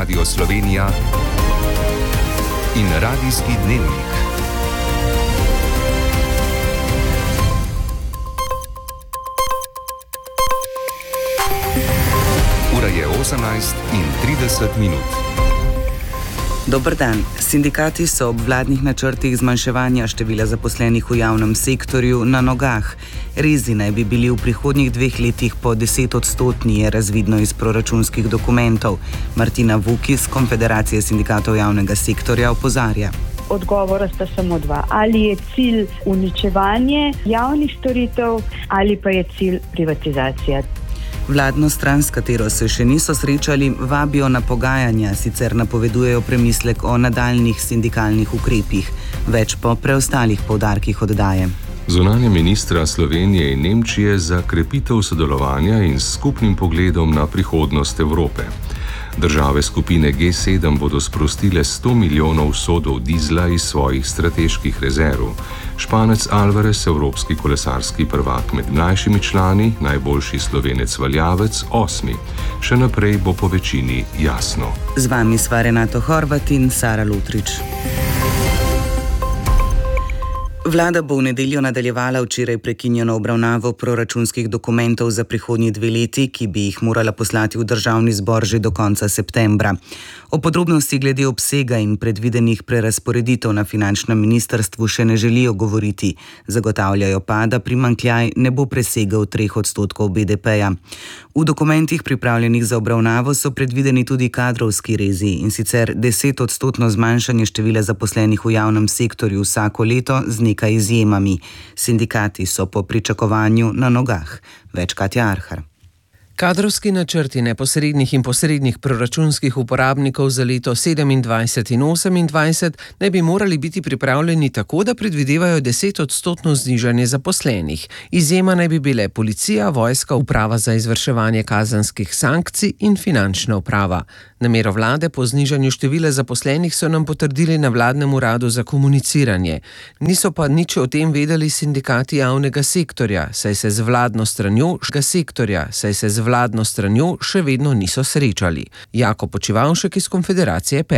Radio Slovenija in Radijski dnevnik. Ura je 18:30. Dober dan. Sindikati so ob vladnih načrtih zmanjševanja števila zaposlenih v javnem sektorju na nogah. Rezi naj bi bili v prihodnjih 2 letih po 10%, je razvidno iz proračunskih dokumentov. Martina Vuk iz Konfederacije sindikatov javnega sektorja opozarja. Odgovora sta samo dva. Ali je cilj uničevanje javnih storitev ali pa je cilj privatizacija. Vladno stran, s katero se še niso srečali, vabijo na pogajanja, sicer napovedujejo premislek o nadaljnih sindikalnih ukrepih. Več po preostalih poudarkih oddaje. Zunanja ministra Slovenije in Nemčije za krepitev sodelovanja in s skupnim pogledom na prihodnost Evrope. Države skupine G7 bodo sprostile 100 milijonov sodov dizla iz svojih strateških rezerv. Španec Alvarez, evropski kolesarski prvak med mlajšimi člani, najboljši Slovenec Valjavec, 8. Še naprej bo po večini jasno. Z vami sva Renato Horvat in Sara Lutrič. Vlada bo v nedeljo nadaljevala včeraj prekinjeno obravnavo proračunskih dokumentov za prihodnji 2 leti, ki bi jih morala poslati v državni zbor že do konca septembra. O podrobnosti glede obsega in predvidenih prerazporeditev na finančnem ministrstvu še ne želijo govoriti. Zagotavljajo pa, da primanjkljaj ne bo presegel 3% BDP-ja. V dokumentih pripravljenih za obravnavo so predvideni tudi kadrovski rezi, in sicer 10% zmanjšanje števila zaposlenih v javnem sektorju vsako leto z nekaj izjemami. Sindikati so po pričakovanju na nogah. Več Katja Arhar. Kadrovski načrti neposrednih in posrednih proračunskih uporabnikov za leto 27 in 28 naj bi morali biti pripravljeni tako, da predvidevajo 10% znižanje zaposlenih. Izjema naj bi bile policija, vojska, uprava za izvrševanje kazenskih sankcij in finančna uprava. Namero vlade po znižanju števila zaposlenih so nam potrdili na vladnem uradu za komuniciranje. Niso pa nič o tem vedeli sindikati javnega sektorja, saj se z vladno stranjo še vedno niso srečali. Jako Počivavšek iz Konfederacije